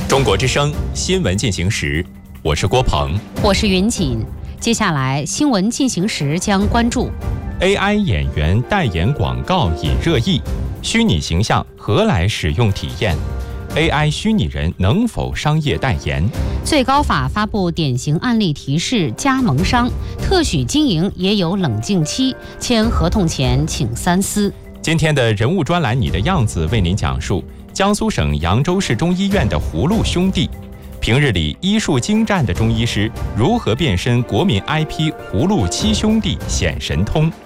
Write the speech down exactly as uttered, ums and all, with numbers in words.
中国之声新闻进行时，我是郭鹏， 我是云锦。接下来新闻进行时将关注 A I 演员代言广告引热议，虚拟形象何来使用体验？ A I 虚拟人能否商业代言？ 最高法发布典型案例提示，加盟商特许经营也有冷静期，签合同前请三思。 今天的人物专栏《你的样子》为您讲述江苏省扬州市中医院的葫芦兄弟，平日里医术精湛的中医师如何变身国民 I P 葫芦七兄弟显神通？